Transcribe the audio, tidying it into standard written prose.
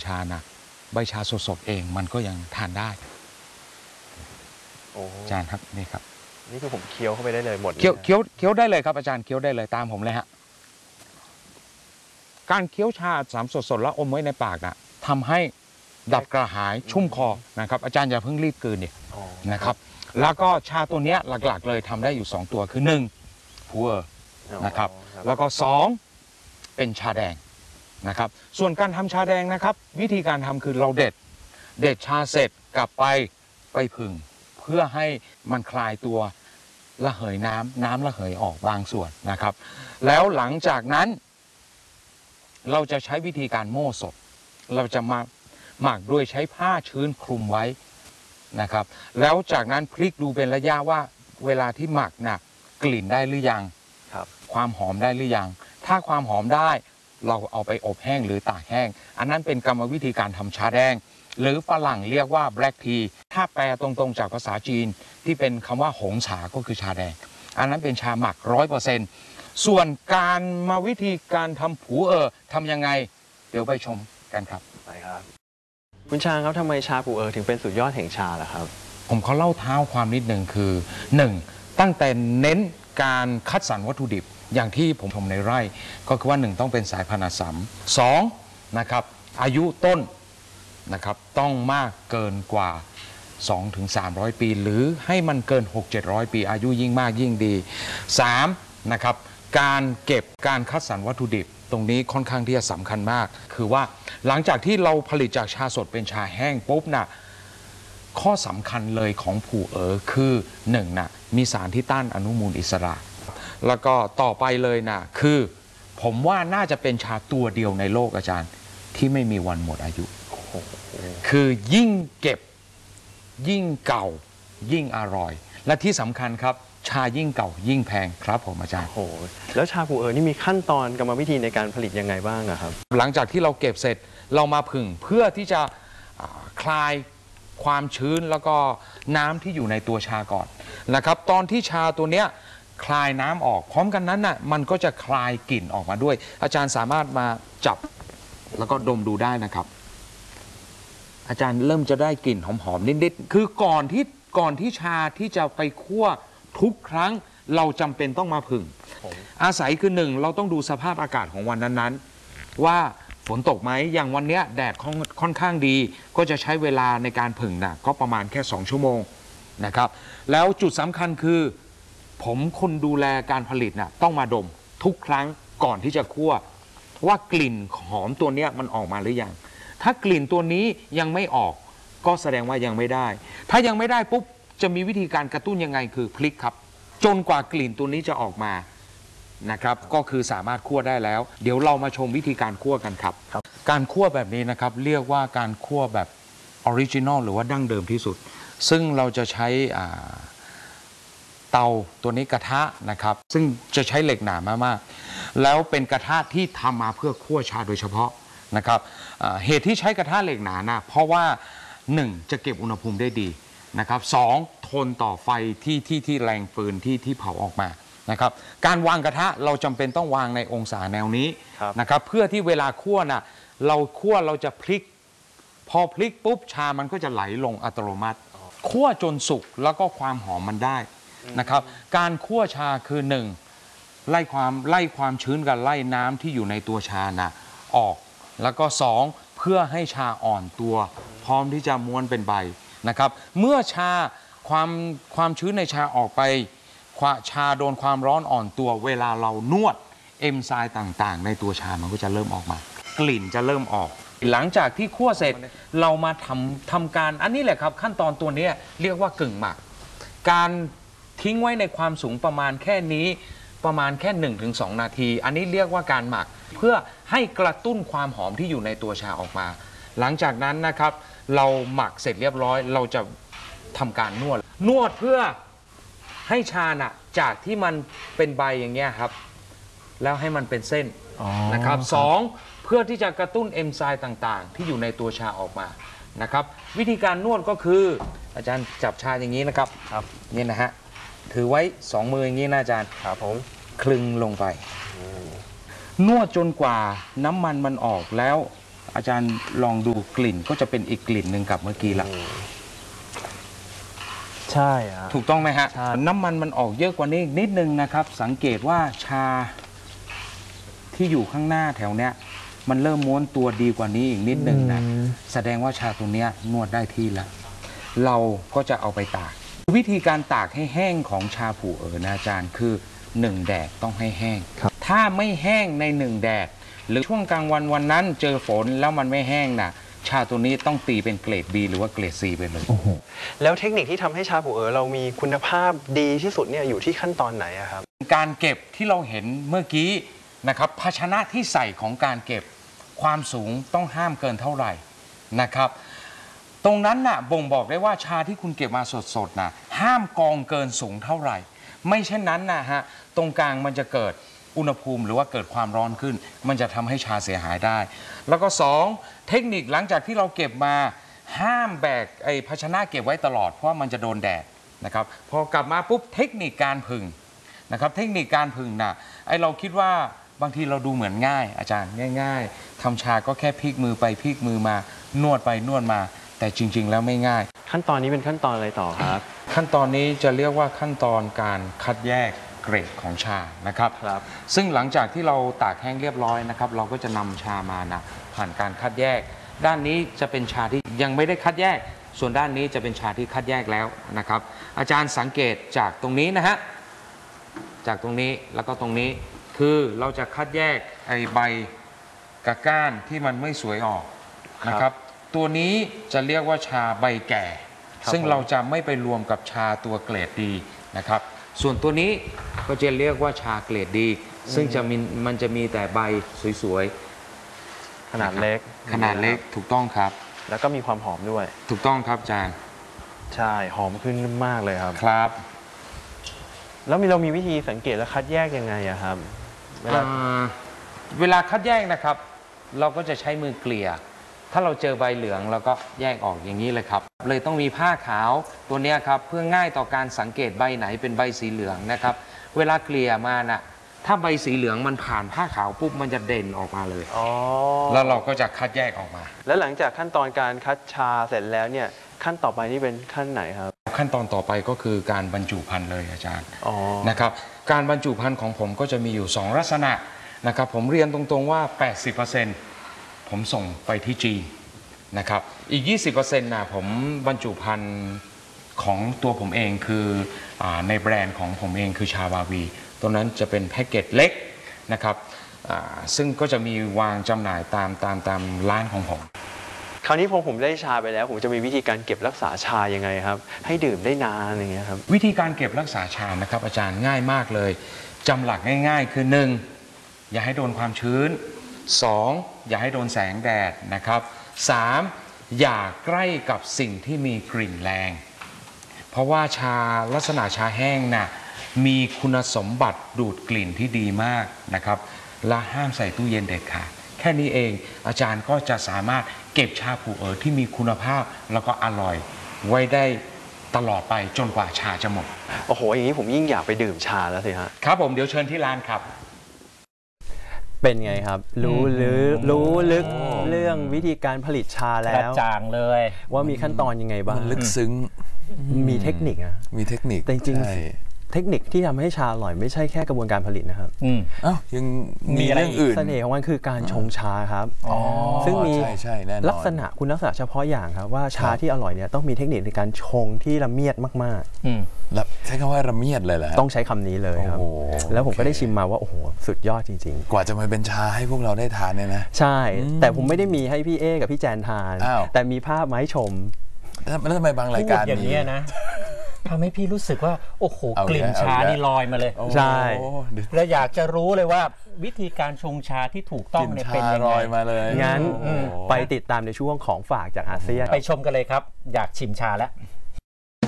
ชานะใบชาสดๆเองมันก็ยังทานได้อาจารย์ครับนี่ครับนี่คือผมเคี้ยวเข้าไปได้เลยหมดเคี้ยวได้เลยครับอาจารย์เคี้ยวได้เลยตามผมเลยฮะการเคี้ยวชาสามสดๆแล้วอมไว้ในปากนะทำให้ดับกระหายชุ่มคอนะครับอาจารย์อย่าเพิ่งรีบกลืนเนี่ยนะครับแล้วก็ชาตัวนี้หลักๆเลยทำได้อยู่2ตัวคือ1พัวนะครับแล้วก็2เป็นชาแดงนะครับส่วนการทำชาแดงนะครับวิธีการทำคือเราเด็ดชาเสร็จกลับไปผึ่งเพื่อให้มันคลายตัวระเหยน้ำระเหยออกบางส่วนนะครับแล้วหลังจากนั้นเราจะใช้วิธีการโม่สดเราจะมาหมักด้วยใช้ผ้าชื้นคลุมไว้นะครับแล้วจากนั้นพลิกดูเป็นระยะว่าเวลาที่หมักน่ะกลิ่นได้หรือยังความหอมได้หรือยังถ้าความหอมได้เราเอาไปอบแห้งหรือตากแห้งอันนั้นเป็นกรรมวิธีการทำชาแดงหรือฝรั่งเรียกว่า black tea ถ้าแปลตรงๆจากภาษาจีนที่เป็นคำว่าหงฉาก็คือชาแดงอันนั้นเป็นชาหมัก 100%ส่วนการมาวิธีการทำผูทำยังไงเดี๋ยวไปชมกันครับไปครับคุณชางครับทำไมชาผูถึงเป็นสุดยอดแห่งชาล่ะครับผมขอเล่าเท้าความนิดหนึ่งคือ 1. ตั้งแต่เน้นการคัดสรรวัตถุดิบอย่างที่ผมทำในไร่ก็คือว่า1ต้องเป็นสายพันธุ์อัสสัม2นะครับอายุต้นนะครับต้องมากเกินกว่า 2-300 ปีหรือให้มันเกิน 6-700 ปีอายุยิ่งมากยิ่งดี3นะครับการเก็บการคัดสรรวัตถุดิบตรงนี้ค่อนข้างที่จะสำคัญมากคือว่าหลังจากที่เราผลิตจากชาสดเป็นชาแห้งปุ๊บน่ะข้อสำคัญเลยของผูคือ1น่ะมีสารที่ต้านอนุมูลอิสระแล้วก็ต่อไปเลยน่ะคือผมว่าน่าจะเป็นชาตัวเดียวในโลกอาจารย์ที่ไม่มีวันหมดอายุคือยิ่งเก็บยิ่งเก่ายิ่งอร่อยและที่สำคัญครับชายิ่งเก่ายิ่งแพงครับผมอาจารย์โอ้แล้วชาผูนี่มีขั้นตอนกรรมวิธีในการผลิตยังไงบ้างครับหลังจากที่เราเก็บเสร็จเรามาผึ่งเพื่อที่จะคลายความชื้นแล้วก็น้ำที่อยู่ในตัวชาก่อนนะครับตอนที่ชาตัวเนี้ยคลายน้ำออกพร้อมกันนั้นน่ะมันก็จะคลายกลิ่นออกมาด้วยอาจารย์สามารถมาจับแล้วก็ดมดูได้นะครับอาจารย์เริ่มจะได้กลิ่นหอมๆนิดๆคือก่อนที่ชาที่จะไปคั่วทุกครั้งเราจำเป็นต้องมาผึ่งอาศัยคือ1เราต้องดูสภาพอากาศของวันนั้นๆว่าฝนตกไหมอย่างวันนี้แดดค่อนข้างดีก็จะใช้เวลาในการผึ่งนะก็ประมาณแค่2ชั่วโมงนะครับแล้วจุดสำคัญคือผมคนดูแลการผลิตนะต้องมาดมทุกครั้งก่อนที่จะคั่วว่ากลิ่นหอมตัวนี้มันออกมาหรือยังถ้ากลิ่นตัวนี้ยังไม่ออกก็แสดงว่ายังไม่ได้ถ้ายังไม่ได้ปุ๊บจะมีวิธีการกระตุ้นยังไงคือพลิกครับจนกว่ากลิ่นตัวนี้จะออกมานะครับก็คือสามารถคั่วได้แล้วเดี๋ยวเรามาชมวิธีการคั่วกันครับการคั่วแบบนี้นะครับเรียกว่าการคั่วแบบออริจินอลหรือว่าดั้งเดิมที่สุดซึ่งเราจะใช้เตาตัวนี้กระทะนะครับซึ่งจะใช้เหล็กหนามากๆแล้วเป็นกระทะที่ทำมาเพื่อคั่วชาโดยเฉพาะนะครับเหตุที่ใช้กระทะเหล็กหนานะเพราะว่า1จะเก็บอุณหภูมิได้ดีนะครับ2ทนต่อไฟที่แรงฟืนที่เผาออกมานะครับการวางกระทะเราจำเป็นต้องวางในองศาแนวนี้นะครับเพื่อที่เวลาคั่วนะเราจะพลิกพอพลิกปุ๊บชามันก็จะไหลลงอัตโนมัติคั่วจนสุกแล้วก็ความหอมมันได้นะครับการคั่วชาคือ1ไล่ความชื้นกับไล่น้ำที่อยู่ในตัวชานะออกแล้วก็2เพื่อให้ชาอ่อนตัวพร้อมที่จะม้วนเป็นใบนะครับเมื่อชาความชื้นในชาออกไปชาโดนความร้อนอ่อนตัวเวลาเรานวดเอนไซม์ต่างๆในตัวชามันก็จะเริ่มออกมากลิ่นจะเริ่มออกหลังจากที่คั่วเสร็จเรามาทำการอันนี้แหละครับขั้นตอนตัวนี้เรียกว่ากึ่งหมักการทิ้งไว้ในความสูงประมาณแค่นี้ประมาณแค่ 1-2 นาทีอันนี้เรียกว่าการหมักเพื่อให้กระตุ้นความหอมที่อยู่ในตัวชาออกมาหลังจากนั้นนะครับเราหมักเสร็จเรียบร้อยเราจะทำการนวดเพื่อให้ชาน่ะจากที่มันเป็นใบอย่างเงี้ยครับแล้วให้มันเป็นเส้นนะครับ2เพื่อที่จะกระตุ้นเอนไซม์ต่างๆที่อยู่ในตัวชาออกมานะครับวิธีการนวดก็คืออาจารย์จับชาอย่างนี้นะครับนี่นะฮะถือไว้2มืออย่างนี้นะอาจารย์ครับผมคลึงลงไปนวดจนกว่าน้ำมันออกแล้วอาจารย์ลองดูกลิ่นก็จะเป็นอีกกลิ่นหนึ่งกับเมื่อกี้ละใช่ฮะถูกต้องไหมฮะใช่น้ำมันออกเยอะกว่านี้อีกนิดนึงนะครับ สังเกตว่าชาที่อยู่ข้างหน้าแถวเนี้ยมันเริ่มม้วนตัวดีกว่านี้อีกนิดนึงนะแสดงว่าชาตัวเนี้ยนวดได้ที่แล้วเราก็จะเอาไปตากวิธีการตากให้แห้งของชาผู่นะอาจารย์คือ1 แดดต้องให้แห้งถ้าไม่แห้งใน1 แดดหรือช่วงกลางวันวันนั้นเจอฝนแล้วมันไม่แห้งนะชาตัวนี้ต้องตีเป็นเกรด B หรือว่าเกรด C ไปเลยแล้วเทคนิคที่ทำให้ชาผู่เรามีคุณภาพดีที่สุดเนี่ยอยู่ที่ขั้นตอนไหนครับการเก็บที่เราเห็นเมื่อกี้นะครับภาชนะที่ใส่ของการเก็บความสูงต้องห้ามเกินเท่าไหร่นะครับตรงนั้นน่ะบ่งบอกได้ว่าชาที่คุณเก็บมาสดๆนะห้ามกองเกินสูงเท่าไหร่ไม่เช่นนั้นนะฮะตรงกลางมันจะเกิดอุณหภูมิหรือว่าเกิดความร้อนขึ้นมันจะทำให้ชาเสียหายได้แล้วก็2เทคนิคหลังจากที่เราเก็บมาห้ามแบกไอ้ภาชนะเก็บไว้ตลอดเพราะมันจะโดนแดดนะครับพอกลับมาปุ๊บเทคนิคการผึ่งนะครับเทคนิคการผึ่งน่ะไอ้เราคิดว่าบางทีเราดูเหมือนง่ายอาจารย์ง่ายๆทำชาก็แค่พลิกมือไปพลิกมือมานวดไปนวดมาแต่จริงๆแล้วไม่ง่ายขั้นตอนนี้เป็นขั้นตอนอะไรต่อครับขั้นตอนนี้จะเรียกว่าขั้นตอนการคัดแยกเกรดของชานะครับซึ่งหลังจากที่เราตากแห้งเรียบร้อยนะครับเราก็จะนำชามานะผ่านการคัดแยกด้านนี้จะเป็นชาที่ยังไม่ได้คัดแยกส่วนด้านนี้จะเป็นชาที่คัดแยกแล้วนะครับอาจารย์สังเกตจากตรงนี้นะฮะจากตรงนี้แล้วก็ตรงนี้คือเราจะคัดแยกไอใบกะก้านที่มันไม่สวยออกนะครับตัวนี้จะเรียกว่าชาใบแก่ซึ่งเราจะไม่ไปรวมกับชาตัวเกรดดีนะครับส่วนตัวนี้ก็จะเรียกว่าชาเกรดดีซึ่งมันจะมีแต่ใบสวยๆขนาดเล็กถูกต้องครับแล้วก็มีความหอมด้วยถูกต้องครับอาจารย์ใช่หอมขึ้นมากเลยครับครับแล้วเรามีวิธีสังเกตและคัดแยกยังไงครับเวลาคัดแยกนะครับเราก็จะใช้มือเกลี่ยถ้าเราเจอใบเหลืองเราก็แยกออกอย่างนี้เลยครับเลยต้องมีผ้าขาวตัวนี้ครับเพื่อง่ายต่อการสังเกตใบไหนเป็นใบสีเหลืองนะครับเวลาเกลี่ยมานะถ้าใบสีเหลืองมันผ่านผ้าขาวปุ๊บมันจะเด่นออกมาเลยแล้วเราก็จะคัดแยกออกมาแล้วหลังจากขั้นตอนการคัดชาเสร็จแล้วเนี่ยขั้นต่อไปนี่เป็นขั้นไหนครับขั้นตอนต่อไปก็คือการบรรจุภัณฑ์เลยอาจารย์นะครับการบรรจุภัณฑ์ของผมก็จะมีอยู่2ลักษณะนะครับผมเรียนตรงๆว่า 80% ผมส่งไปที่จีนนะครับอีก 20% นะผมบรรจุภัณฑ์ของตัวผมเองคือในแบรนด์ของผมเองคือชาวาวีตัวนั้นจะเป็นแพ็กเกจเล็กนะครับซึ่งก็จะมีวางจำหน่ายตามร้านของผมคราวนี้พอผมได้ชาไปแล้วผมจะมีวิธีการเก็บรักษาชายังไงครับให้ดื่มได้นานอย่างเงี้ยครับวิธีการเก็บรักษาชานะครับอาจารย์ง่ายมากเลยจำหลักง่ายๆคือ1อย่าให้โดนความชื้น2อย่าให้โดนแสงแดดนะครับ3อย่าใกล้กับสิ่งที่มีกลิ่นแรงเพราะว่าชาลักษณะชาแห้งน่ะมีคุณสมบัติดูดกลิ่นที่ดีมากนะครับและห้ามใส่ตู้เย็นเด็ดขาดแค่นี้เองอาจารย์ก็จะสามารถเก็บชาผู่ที่มีคุณภาพแล้วก็อร่อยไว้ได้ตลอดไปจนกว่าชาจะหมดโอ้โหอย่างนี้ผมยิ่งอยากไปดื่มชาแล้วสิฮะครับผมเดี๋ยวเชิญที่ร้านครับเป็นไงครับรู้ลึกเรื่องวิธีการผลิตชาแล้วกระจ่างเลยว่ามีขั้นตอนยังไงบ้างลึกซึ้งมีเทคนิคอะมีเทคนิคแต่จริงเทคนิคที่ทำให้ชาอร่อยไม่ใช่แค่กระบวนการผลิตนะครับยังมีเรื่องอื่นเสน่ห์ของมันคือการชงชาครับซึ่งมีลักษณะคุณลักษณะเฉพาะอย่างครับว่าชาที่อร่อยเนี่ยต้องมีเทคนิคในการชงที่ละเมียดมากใช้คำว่าละเมียดเลยแหละต้องใช้คำนี้เลยครับแล้วผมก็ได้ชิมมาว่าโอ้โหสุดยอดจริงๆกว่าจะมาเป็นชาให้พวกเราได้ทานเนี่ยนะใช่แต่ผมไม่ได้มีให้พี่เอกับพี่แจนทานแต่มีภาพมาให้ชมแล้วทำไมบางรายการอย่างนี้นะทำให้พี่รู้สึกว่าโอ้โหกลิ่นชานี่ลอยมาเลยใช่และอยากจะรู้เลยว่าวิธีการชงชาที่ถูกต้องเนี่ยเป็นยังไงมาเลยงั้นไปติดตามในช่วงของฝากจากอาเซียนไปชมกันเลยครับอยากชิมชาแล้ว